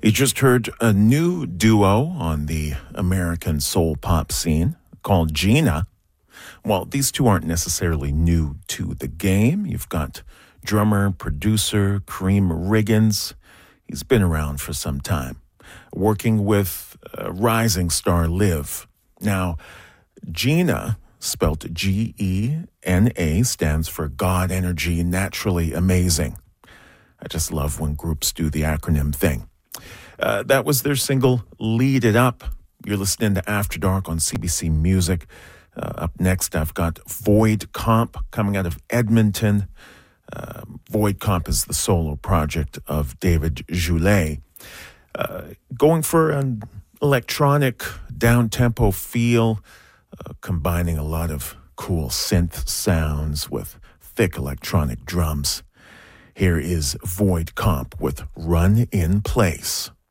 You just heard a new duo on the American soul pop scene called Gina. Well, these two aren't necessarily new to the game. You've got drummer, producer Kareem Riggins. He's been around for some time, working with rising star Liv. Now, Gina, spelt G-E-N-A, stands for God Energy Naturally Amazing. I just love when groups do the acronym thing. That was their single, Lead It Up. You're listening to After Dark on CBC Music. Up next, I've got Void Comp coming out of Edmonton. Void Comp is the solo project of David Joulet. Going for an electronic, down-tempo feel, combining a lot of cool synth sounds with thick electronic drums. Here is Void Comp with Run in Place.